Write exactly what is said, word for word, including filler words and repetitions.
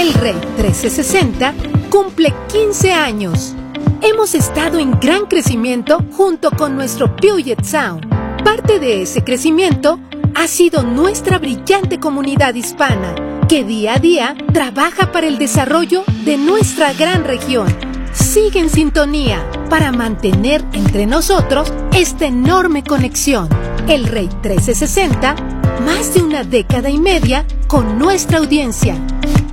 El Rey trescientos sesenta cumple quince años. Hemos estado en gran crecimiento junto con nuestro Puget Sound. Parte de ese crecimiento ha sido nuestra brillante comunidad hispana, que día a día trabaja para el desarrollo de nuestra gran región. Sigue en sintonía para mantener entre nosotros esta enorme conexión. El Rey trescientos sesenta, más de una década y media con nuestra audiencia.